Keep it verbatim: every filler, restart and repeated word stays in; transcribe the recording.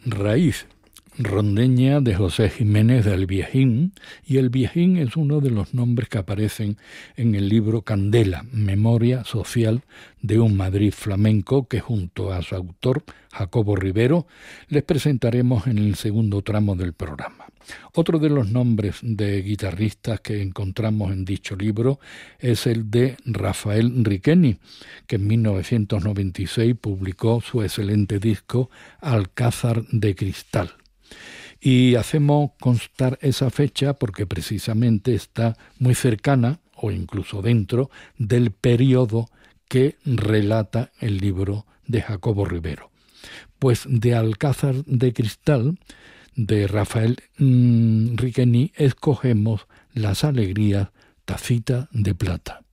Raíz, rondeña de José Jiménez del Viejín, y el Viejín es uno de los nombres que aparecen en el libro Candela, Memoria Social de un Madrid flamenco, que junto a su autor, Jacobo Rivero, les presentaremos en el segundo tramo del programa. Otro de los nombres de guitarristas que encontramos en dicho libro es el de Rafael Riqueni, que en mil novecientos noventa y seis publicó su excelente disco Alcázar de Cristal. Y hacemos constar esa fecha porque precisamente está muy cercana, o incluso dentro, del periodo que relata el libro de Jacobo Rivero. Pues de Alcázar de Cristal, de Rafael mmm, Riqueni, escogemos Las Alegrías, Tacita de Plata.